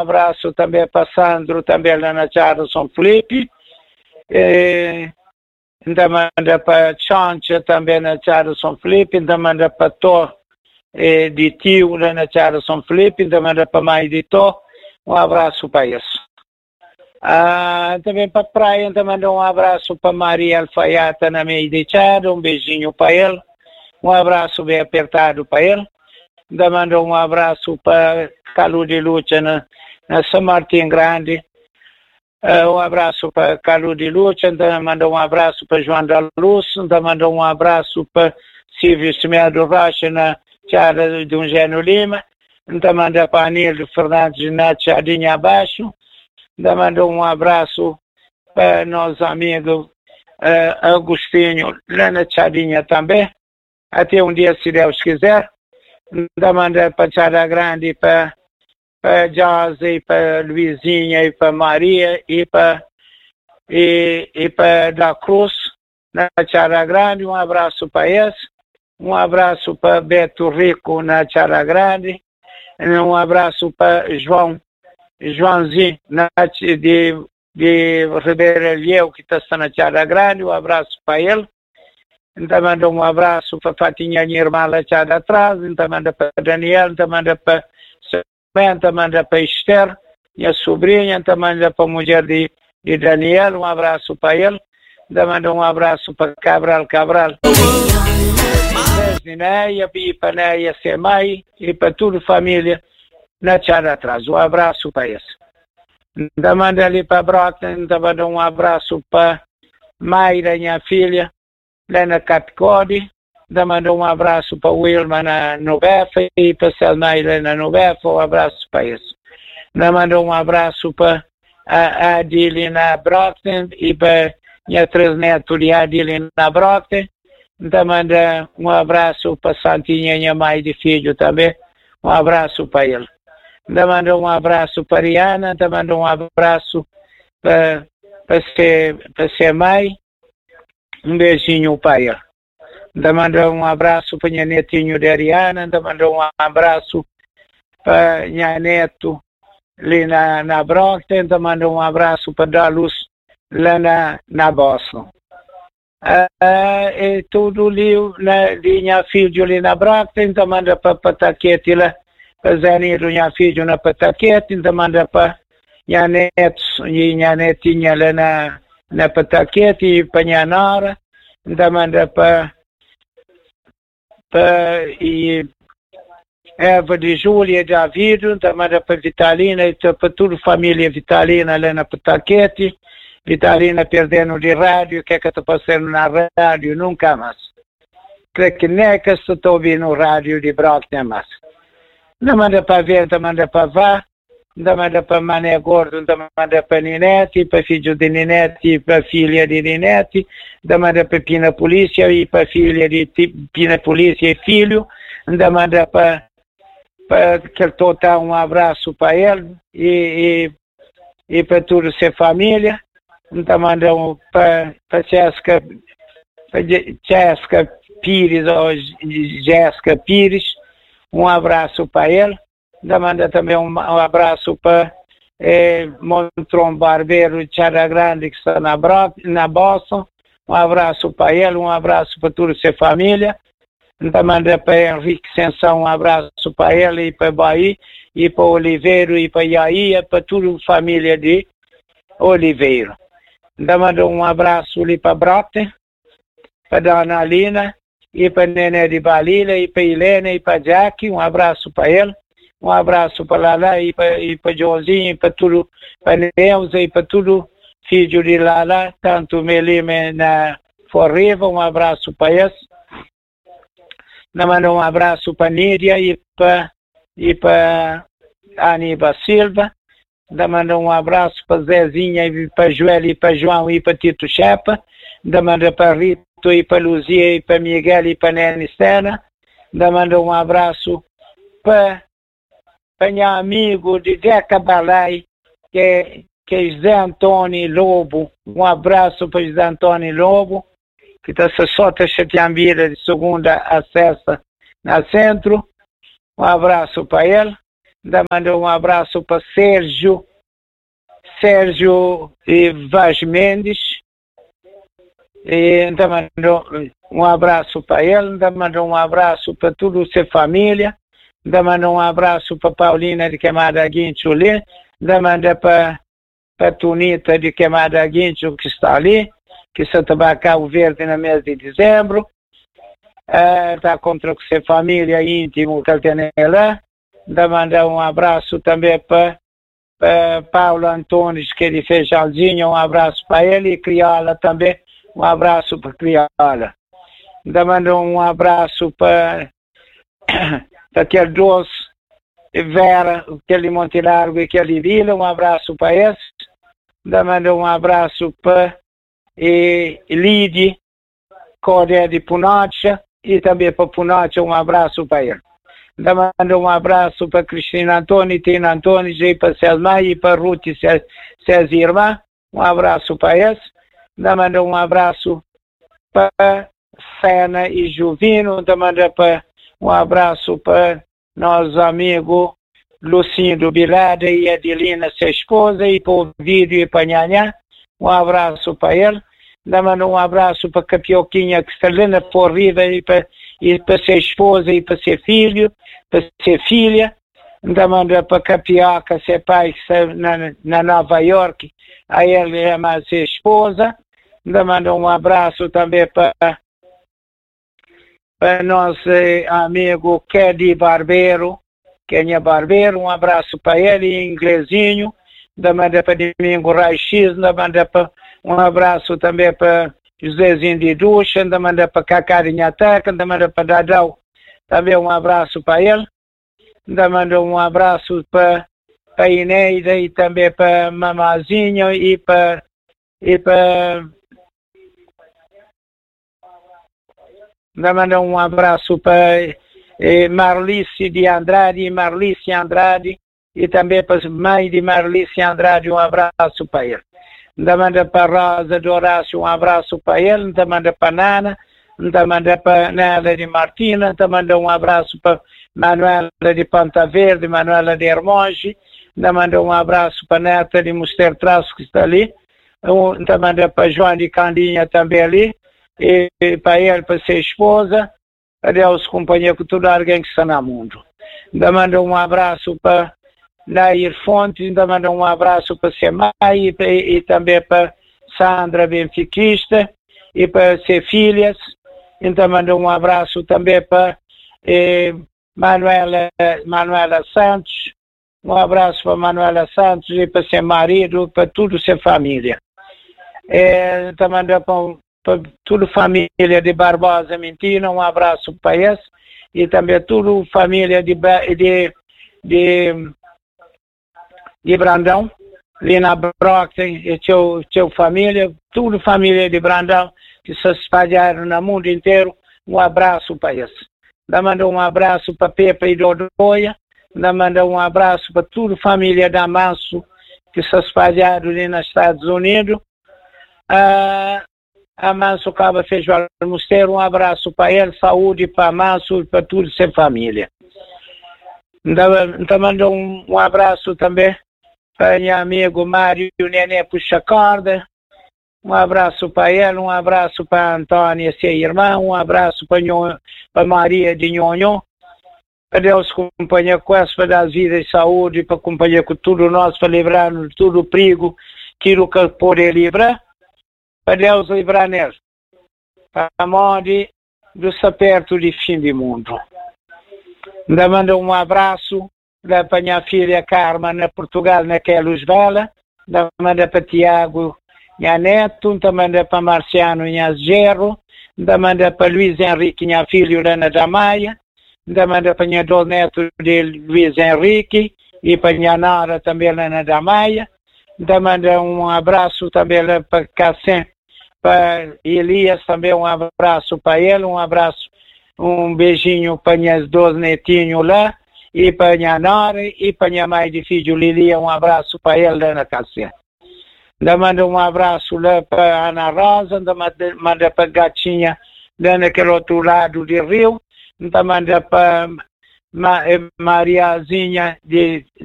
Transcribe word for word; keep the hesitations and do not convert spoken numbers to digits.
abraço também para Sandro, também lá na Charla São Felipe. E, ainda manda para Chancha, também na Charla São Felipe. Ainda manda para Tó, e, de Tio, lá na Charla São Felipe. Ainda manda para Mãe de Tó. Um abraço para isso. Ah, também para a praia, ainda manda um abraço para Maria Alfaiata na meia de Chada. Um beijinho para ele. Um abraço bem apertado para ele. Ainda manda um abraço para Calu de Lucha na, na São Martim Grande. Uh, um abraço para Calu de Lucha. Ainda manda um abraço para João da Luz. Ainda manda um abraço para Silvio Semedo Rocha na Chara de Eugênio Lima. Ainda manda para Anildo Fernandes na Chadinha Abaixo. Ainda manda um abraço para nosso amigo uh, Agostinho lá na Chadinha também. Até um dia, se Deus quiser. Ainda manda para Chada Grande, para, para Jose, para Luizinha, e para Maria, e para, e, e para Da Cruz, na Chada Grande. Um abraço para esse. Um abraço para Beto Rico, na Chada Grande. Um abraço para João, Joãozinho, na, de, de Ribeira Lieu, que está na Chada Grande. Um abraço para ele. Então manda um abraço para Fatinha, minha irmã lá de atrás. Então manda para Daniel, então manda para Samanta, manda para Esther, minha sobrinha. Então manda para a mulher de, de Daniel, um abraço para ele. Então manda um abraço para Cabral Cabral. E para Neia Semai e para toda a família na Chada atrás. Um abraço para esse. Então manda ali para Brota, então manda um abraço para Mayra, minha filha, lá na Catcode. Ainda manda um abraço para o Wilma na Novefa e para a Selmai lá na Novefa. Um abraço para isso. Ainda manda um abraço para a Adile na Brockton e para minha três netos de Adile na Brockton. Ainda manda um abraço para Santinha, minha mãe de filho também. Um abraço para ele. Ainda manda um abraço para a Rihanna. Ainda manda um abraço para, para, ser, para ser mãe. Um beijinho para ele. Ainda manda um abraço para minha netinho de Ariana. Ainda manda um abraço para minha neto ali na, na Brockton. Ainda manda um abraço para dar luz lá na, na Boston. Uh, e tudo ali na minha filha ali na Brockton. Ainda manda para Pataquete lá, para Zaniro, minha filha na Pataquete. Ainda manda para minha neto e minha netinha lá na na Pataquete e para minha nora. Ainda manda para para e Eva de Júlia de Avido. Ainda manda para Vitalina e para toda a família Vitalina lá na Pataquete. Vitalina perdendo de rádio, o que é que está passando na rádio? Nunca mais. Creio que nem é que estou ouvindo o rádio de Brockton mais. Ainda manda para ver, ainda manda para vá. Ainda manda para Mané Gordo, ainda manda para Ninete, para filho de Ninete, para filha de Ninete, ainda manda para Pina Polícia e para filha de Pina Polícia e filho, ainda manda para, para que ele total um abraço para ele e, e, e para toda a sua família, ainda manda um, para, para Jéssica, para Jéssica Pires ou Jéssica Pires, um abraço para ele. Ainda manda também um, um abraço para eh, Montron Barbeiro de Chada Grande, que está na, Bro, na Boston. Um abraço para ele, um abraço para toda a sua família. Ainda manda para Henrique Sensão, um abraço para ele e para Bahia, e para Oliveiro e para Iaia, para toda a família de Oliveiro. Ainda manda um abraço ali para Brockton, para Dona Alina, e para Nené de Balila, e para Helena e para Jack. Um abraço para ele. Um abraço para Lala e para, e para Joãozinho, e para tudo, para Neuza e para tudo, filho de Lala, tanto Melime na Forriva. Um abraço para eles. Ainda manda um abraço para Nídia e para, e para Aníbal Silva. Ainda manda um abraço para Zezinha e para Joel e para João e para Tito Chepa. Ainda manda para Rito e para Luzia e para Miguel e para Nene Stena. Ainda manda um abraço para para meu amigo de Deca Balai, que, que é José Antônio Lobo. Um abraço para José Antônio Lobo, que está se solta chateambira de segunda a sexta na centro. Um abraço para ele. ainda manda um abraço para Sérgio, Sérgio Vaz Mendes, e ainda manda um abraço para ele, ainda manda um abraço para toda a sua família, ainda manda um abraço para Paulina de Queimada Guincho ali, ainda manda para a Tunita de Queimada Guincho que está ali, que se está Cabo Verde no mês de dezembro, uh, está contra a sua família íntimo que ele tem lá, ainda manda um abraço também para Uh, Paulo Antunes, que ele fez Jalzinho, um abraço para ele, e Criola também, um abraço para Criola. Ainda mando um abraço para, para aquele doce, Vera, aquele Monte Largo e aquele Vila, um abraço para esse. Ainda mando um abraço para e, Lide, Codé de Punocha, e também para Punocha, um abraço para ele. Ainda mando um abraço para Cristina Antônio, Tina Antônio, e para Selma e para Ruth e suas irmãs. Um abraço para eles. Ainda mando um abraço para Sena e Juvino. Ainda mando para, um abraço para nossos amigos Lucinho do Bilada e Adelina, sua esposa, e para o Vídeo e para Nhanhá. Um abraço para ele. Ainda mando um abraço para Capioquinha, que está ali na Porrida, e para e para ser esposa e para ser filho, para ser filha. Ainda manda para Capioca, ser pai, que está na, na Nova York, a ele é mais ser esposa. Ainda manda um abraço também para, para nosso amigo Kedi Barbeiro, Kenya Barbeiro, um abraço para ele, inglesinho. Ainda manda para Domingo Raio-X, ainda manda para, um abraço também para Josézinho de Ducha, ainda manda para Cacarinha Ataca, ainda manda para Dadau, também um abraço para ele. Ainda manda um abraço para, para Ineida e também para Mamazinho e para, e para ainda manda um abraço para eh, Marlice de Andrade e Marlice Andrade, e também para a mãe de Marlice Andrade, um abraço para ele. Ainda manda para Rosa de Horácio, um abraço para ele. Ainda manda para Nana, ainda manda para Nela de Martina, ainda manda um abraço para Manuela de Ponta Verde, Manuela de Hermonge, ainda manda um abraço para a Neta de Mosteiro Traço, que está ali, ainda manda para João de Candinha também ali, e para ele, para ser esposa, para Deus, companhia com todo alguém que está no mundo. Ainda manda um abraço para Nair Fontes, ainda manda um abraço para Semai e, e, e também para Sandra Benfiquista e para ser filhas. Ainda manda um abraço também para eh, Manuela, Manuela Santos, um abraço para Manuela Santos e para seu marido, para toda a sua família. Eh, ainda manda para, para toda a família de Barbosa Mentina, um abraço para esse, e também toda a família de, de, de de Brandão, Lina Brock e seu, seu família, toda a família de Brandão que se espalharam no mundo inteiro, um abraço para eles. Ainda manda um abraço para Pepa e Dodóia, ainda manda um abraço para toda a família da Manso que se espalharam ali nos Estados Unidos. Ah, a Manso Caba Feijoada Mosteiro, um abraço para ele, saúde para a Manso e para toda a sua família. Ainda manda um, um abraço também para meu amigo Mário Nené Puxa Corda, um abraço para ele, um abraço para Antônia, sua irmã, um abraço para, Nho, para Maria de Nhonhon, para Deus acompanhar com essa, para dar vida e saúde, para acompanhar com tudo nós, para livrar-nos de todo o perigo, aquilo que poder livrar, para Deus livrar nele, para a morte do saperto de fim do mundo. Ainda manda um abraço para a minha filha Carmen, na Portugal, naquela Luzvela. Ainda manda para Tiago, minha neto. Ainda manda para Marciano, minha gerro. Ainda manda para Luiz Henrique, minha filha, Ana da Maia. Ainda manda para minha dois neto de Luiz Henrique. E para minha nora também, Ana da Maia. Ainda manda um abraço também para Cassem, para Elias, também um abraço para ele. Um abraço, um beijinho para minhas dois netinhos lá. E para minha nora e para minha mãe de filho Lilia, um abraço para ele lá na Cassem. Ainda manda um abraço lá para Ana Rosa, ainda manda, manda para Gatinha lá naquele outro lado do rio, ainda manda para, Ma, Mariazinha de